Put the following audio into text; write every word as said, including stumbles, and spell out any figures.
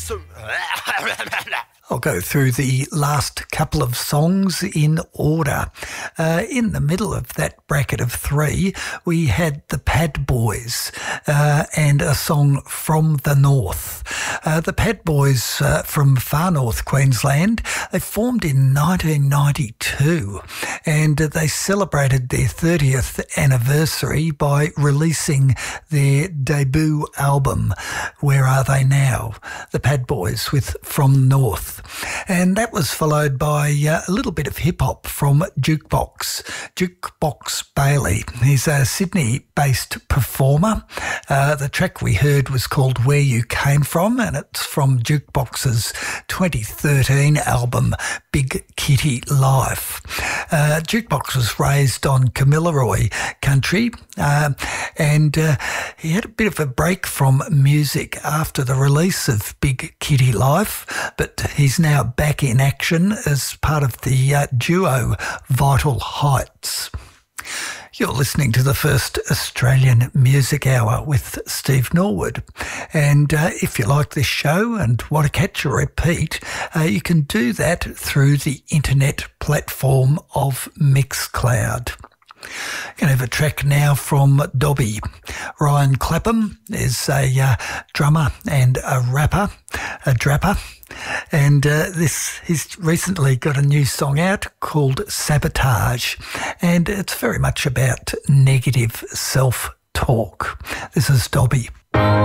So I'll go through the last couple of songs in order. Uh, in the middle of that bracket of three, we had the Pad Boys uh, and a song From the North. Uh, the Pad Boys uh, from far north Queensland, they formed in nineteen ninety-two and they celebrated their thirtieth anniversary by releasing their debut album, Where Are They Now? The Pad Boys with From the North. And that was followed by uh, a little bit of hip-hop from Jukebox. Jukebox Bailey. He's a Sydney-based performer. Uh, the track we heard was called Where You Came From, and it's from Jukebox's twenty thirteen album, Big Kitty Life. Uh, Jukebox was raised on Kamilaroi country, uh, and uh, he had a bit of a break from music after the release of Big Kitty Life, but he's now back in action as part of the uh, duo Vital Heights. You're listening to the first Australian Music Hour with Steve Norwood. And uh, if you like this show and want to catch a repeat, uh, you can do that through the internet platform of Mixcloud. Going to have a track now from Dobby. Ryan Clapham is a uh, drummer and a rapper, a drapper. And uh, this he's recently got a new song out called Sabotage, and it's very much about negative self-talk. This is Dobby.